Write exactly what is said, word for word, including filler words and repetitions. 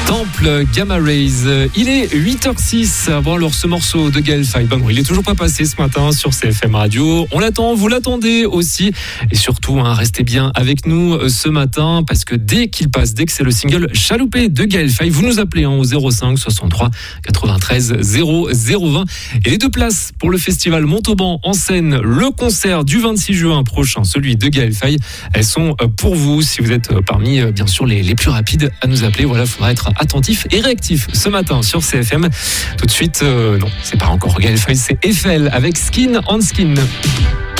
Temple, Gamma Rays. Il est huit heures six. Bon, alors ce morceau de Gaël Faye, ben non, il est toujours pas passé ce matin sur C F M Radio. On l'attend, vous l'attendez aussi. Et surtout, hein, restez bien avec nous ce matin parce que dès qu'il passe, dès que c'est le single Chaloupé de Gaël Faye, vous nous appelez hein, au zéro cinq soixante-trois quatre-vingt-treize zéro zéro vingt. Et les deux places pour le festival Montauban en scène, le concert du vingt-six juin prochain, celui de Gaël Faye, elles sont pour vous. Si vous êtes parmi, bien sûr, les, les plus rapides à nous appeler, voilà, il faudra être attentif et réactif ce matin sur C F M. Tout de suite, euh, non, c'est pas encore Gaël Faye, c'est Eiffel avec Skin on Skin.